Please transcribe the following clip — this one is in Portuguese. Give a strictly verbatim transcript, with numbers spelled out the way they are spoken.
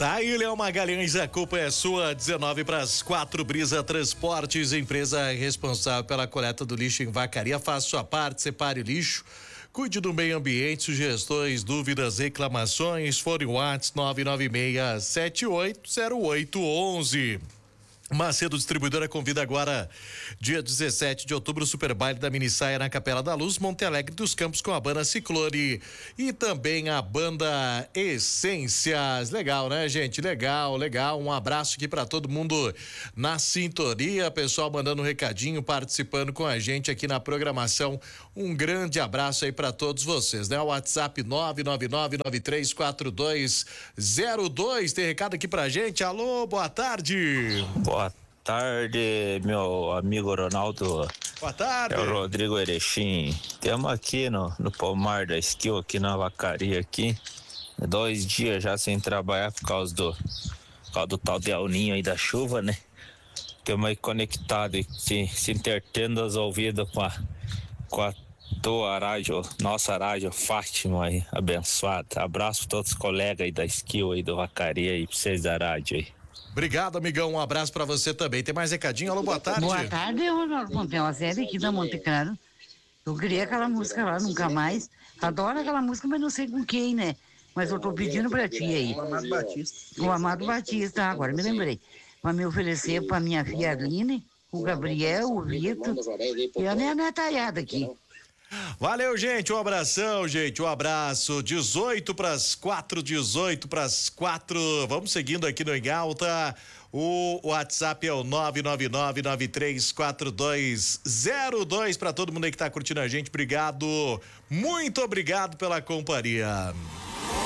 Tá aí, Léo Magalhães, a culpa é sua. dezenove para as quatro, Brisa Transportes, empresa responsável pela coleta do lixo em Vacaria. Faça sua parte, separe o lixo, cuide do meio ambiente. Sugestões, dúvidas, reclamações, fone WhatsApp nove nove seis sete oito zero oito um um. Macedo Distribuidora convida agora, dia dezessete de outubro, o Super Baile da Mini Saia na Capela da Luz, Monte Alegre dos Campos, com a banda Ciclone e também a banda Essências. Legal, né, gente? Legal, legal. Um abraço aqui para todo mundo na sintonia, pessoal mandando um recadinho, participando com a gente aqui na programação. Um grande abraço aí para todos vocês, né? O WhatsApp nove nove nove nove três quatro dois zero dois. Tem recado aqui pra gente. Alô, boa tarde. Boa tarde, meu amigo Ronaldo. Boa tarde. É o Rodrigo Erechim. Estamos aqui no, no pomar da Skill, aqui na Vacaria aqui. Dois dias já sem trabalhar por causa do, por causa do tal de El Ninho aí da chuva, né? Estamos aí conectados, se, se entretendo os ouvidos com a, com a tua rádio, nossa rádio Fátima aí, abençoada. Abraço para todos os colegas aí da Skill aí do Vacaria e pra vocês da rádio aí. Obrigado, amigão. Um abraço pra você também. Tem mais recadinho? Alô, boa tarde. Boa tarde, Ronaldo Pompeu. A série aqui da Monte Claro. Eu criei aquela música lá, Nunca Mais. Adoro aquela música, mas não sei com quem, né? Mas eu tô pedindo pra ti aí. O Amado Batista. O Amado Batista, agora me lembrei. Pra me oferecer pra minha filha Aline, o Gabriel, o Vitor e a minha netaiada aqui. Valeu, gente, um abração, gente, um abraço. dezoito para as quatro, dezoito para as quatro. Vamos seguindo aqui no Em Alta. O WhatsApp é o nove nove nove nove três quatro dois zero dois para todo mundo aí que tá curtindo a gente. Obrigado, muito obrigado pela companhia.